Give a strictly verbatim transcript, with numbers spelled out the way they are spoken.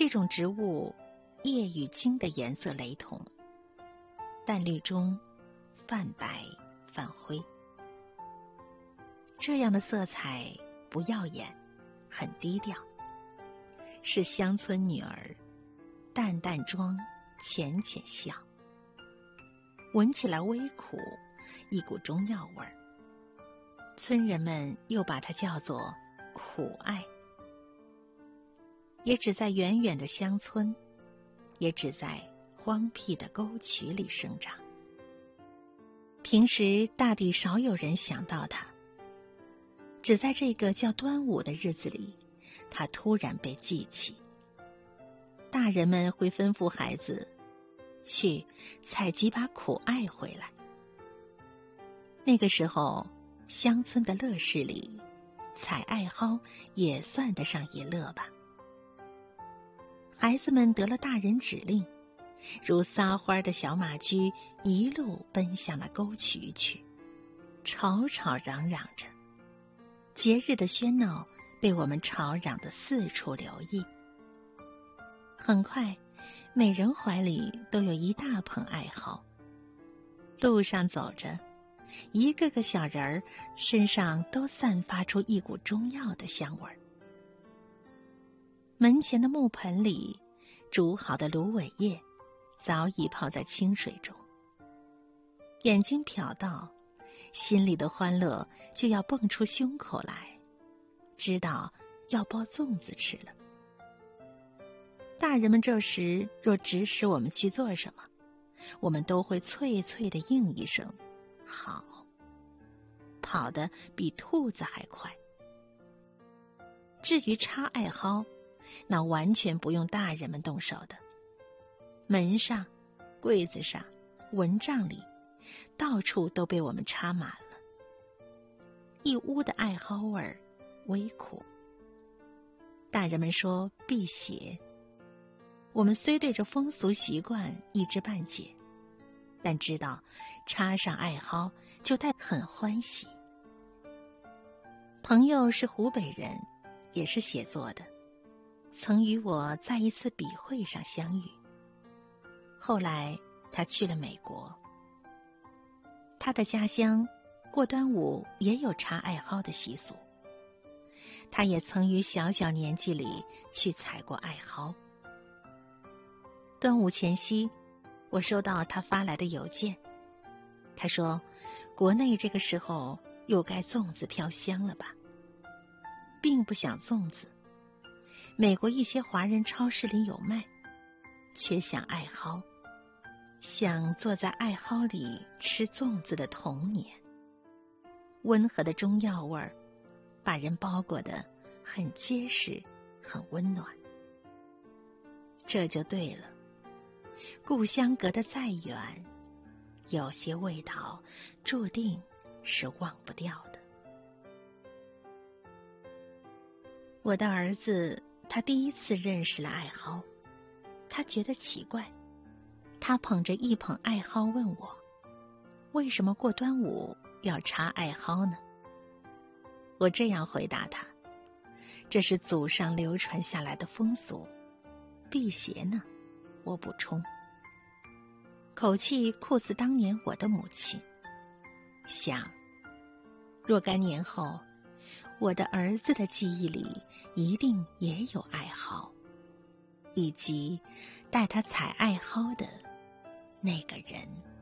这种植物叶与茎的颜色雷同，淡绿中泛白泛灰。这样的色彩不耀眼，很低调，是乡村女儿淡淡妆，浅浅笑，闻起来微苦，一股中药味儿。村人们又把它叫做苦艾，也只在远远的乡村，也只在荒僻的沟渠里生长。平时大抵少有人想到它，只在这个叫端午的日子里，它突然被记起。大人们会吩咐孩子去采几把苦艾回来。那个时候，乡村的乐事里，采艾蒿也算得上一乐吧。孩子们得了大人指令，如撒欢的小马驹，一路奔向了沟渠去，吵吵嚷嚷着。节日的喧闹被我们吵嚷得四处留意。很快，每人怀里都有一大捧艾蒿。路上走着，一个个小人儿身上都散发出一股中药的香味儿。门前的木盆里，煮好的芦苇叶早已泡在清水中。眼睛瞟到，心里的欢乐就要蹦出胸口来，知道要包粽子吃了。大人们这时若指使我们去做什么，我们都会脆脆地应一声好，跑得比兔子还快。至于插艾蒿，那完全不用大人们动手的。门上、柜子上、蚊帐里，到处都被我们插满了。一屋的艾蒿味儿，微苦。大人们说辟邪。我们虽对这风俗习惯一知半解，但知道插上艾蒿就带很欢喜。朋友是湖北人，也是写作的，曾与我在一次笔会上相遇。后来他去了美国。他的家乡过端午也有插艾蒿的习俗，他也曾于小小年纪里去采过艾蒿。端午前夕，我收到他发来的邮件，他说国内这个时候又该粽子飘香了吧，并不想粽子，美国一些华人超市里有卖，却想艾蒿，想坐在艾蒿里吃粽子的童年。温和的中药味儿把人包裹得很结实，很温暖。这就对了，故乡隔得再远，有些味道注定是忘不掉的。我的儿子他第一次认识了艾蒿，他觉得奇怪，他捧着一捧艾蒿问我，为什么过端午要插艾蒿呢？我这样回答他，这是祖上流传下来的风俗，辟邪呢，我补充，口气酷似当年我的母亲。想，若干年后，我的儿子的记忆里一定也有艾蒿，以及带他采艾蒿的那个人。